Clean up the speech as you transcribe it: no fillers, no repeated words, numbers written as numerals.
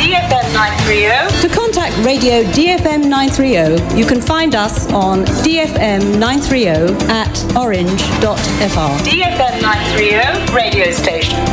DFM 930. To contact Radio DFM 930, you can find us on DFM 930 at orange.fr. DFM 930 radio station.